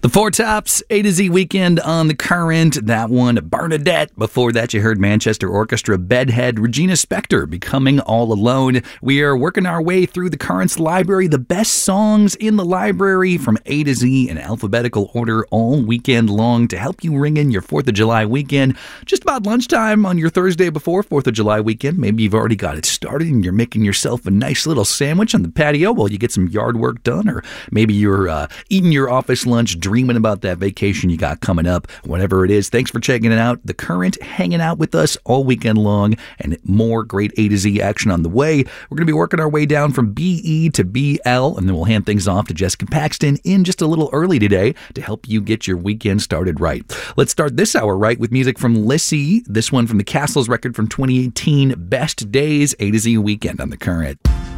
The Four Tops, A to Z Weekend on the Current. That one, Bernadette. Before that, you heard Manchester Orchestra, Bedhead, Regina Spektor, Becoming All Alone. We are working our way through the Current's library, the best songs in the library from A to Z in alphabetical order all weekend long to help you ring in your 4th of July weekend. Just about lunchtime on your Thursday before 4th of July weekend. Maybe you've already got it started and you're making yourself a nice little sandwich on the patio while you get some yard work done, or maybe you're eating your office lunch, dreaming about that vacation you got coming up. Whatever it is, thanks for checking it out. The Current hanging out with us all weekend long, and more great A to Z action on the way. We're going to be working our way down from BE to BL, and then we'll hand things off to Jessica Paxton in just a little early today to help you get your weekend started right. Let's start this hour right with music from Lissy. This one from the Castles record from 2018, Best Days, A to Z Weekend on the Current.